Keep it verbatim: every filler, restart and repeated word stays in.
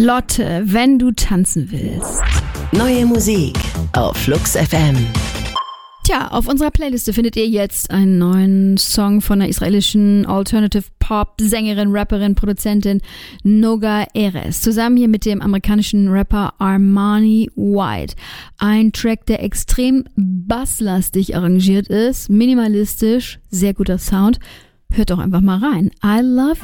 Lotte, wenn du tanzen willst. Neue Musik auf Flux F M. Tja, auf unserer Playliste findet ihr jetzt einen neuen Song von der israelischen Alternative Pop Sängerin, Rapperin, Produzentin Noga Erez. Zusammen hier mit dem amerikanischen Rapper Armani White. Ein Track, der extrem basslastig arrangiert ist, minimalistisch, sehr guter Sound. Hört doch einfach mal rein. I love